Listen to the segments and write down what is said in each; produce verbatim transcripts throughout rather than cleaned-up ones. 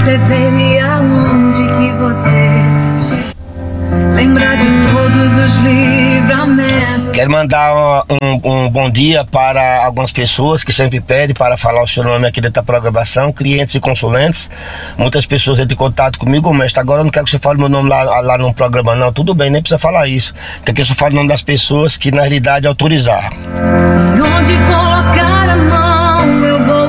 você vê aonde que você lembrar de todos os livramentos. Quero mandar um, um bom dia para algumas pessoas que sempre pedem para falar o seu nome aqui dentro da programação, clientes e consulentes. Muitas pessoas entram em contato comigo, mestre, agora eu não quero que você fale meu nome lá, lá no programa não. Tudo bem, nem precisa falar isso. Quer que eu só fale o nome das pessoas que na realidade autorizar. E onde colocar a mão eu vou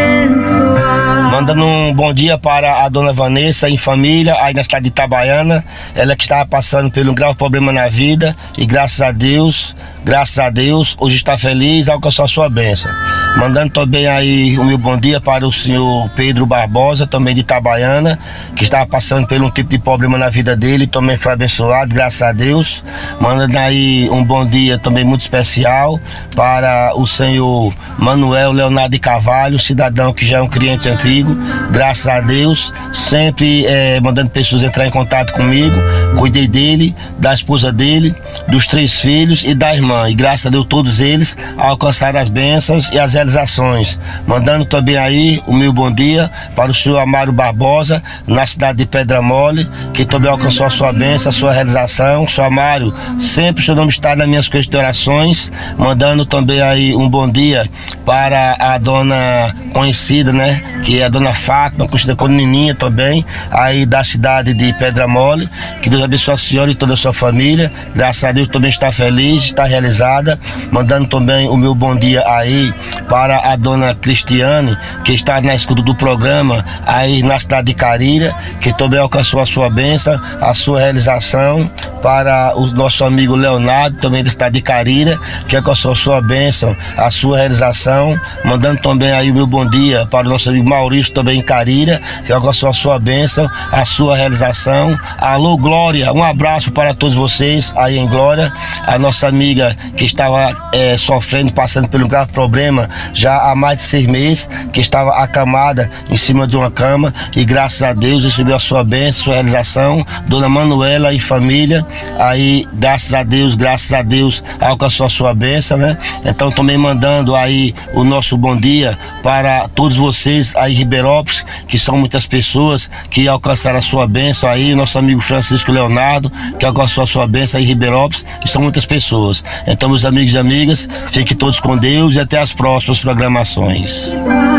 abençoar. Mandando um bom dia para a dona Vanessa em família, aí na cidade de Itabaiana. Ela que estava passando por um grave problema na vida e graças a Deus, graças a Deus, hoje está feliz, alcançou a sua bênção. Mandando também aí o meu bom dia para o senhor Pedro Barbosa, também de Itabaiana, que estava passando por um tipo de problema na vida dele, também foi abençoado, graças a Deus. Mandando aí um bom dia também muito especial para o senhor Manuel Leonardo de Carvalho, cidadão que já é um cliente antigo, graças a Deus, sempre é, mandando pessoas entrar em contato comigo, cuidei dele, da esposa dele, dos três filhos e da irmã, e graças a Deus todos eles alcançaram as bênçãos e as realizações. Mandando também aí o meu bom dia para o senhor Amaro Barbosa, na cidade de Pedra Mole, que também alcançou a sua bênção, a sua realização. Senhor Amário, sempre o seu nome está nas minhas questões de orações. Mandando também aí um bom dia para a dona conhecida, né, que é a dona Fátima, conhecida como Nininha também, aí da cidade de Pedra Mole. Que Deus abençoe a senhora e toda a sua família, graças a Deus também está feliz, está realizada. Mandando também o meu bom dia aí para a dona Cristiane, que está na escuta do programa aí na cidade de Carira, que também alcançou a sua bênção, a sua realização. Para o nosso amigo Leonardo, também da cidade de Carira, que alcançou a sua bênção, a sua realização. Mandando também aí o meu bom dia para o nosso amigo Maurício, também em Carira, que alcançou a sua bênção, a sua realização. Alô Glória, um abraço para todos vocês aí em Glória. A nossa amiga que estava é, sofrendo, passando pelo grave problema já há mais de seis meses, que estava acamada em cima de uma cama, e graças a Deus recebeu a sua bênção, sua realização. Dona Manuela e família, aí graças a Deus, graças a Deus alcançou a sua bênção, né? Então também mandando aí o nosso bom dia para todos vocês aí em Ribeirópolis, que são muitas pessoas que alcançaram a sua bênção aí, nosso amigo Francisco Leonardo, que alcançou a sua bênção aí em Ribeirópolis, e são muitas pessoas. Então, meus amigos e amigas, fiquem todos com Deus e até as próximas programações.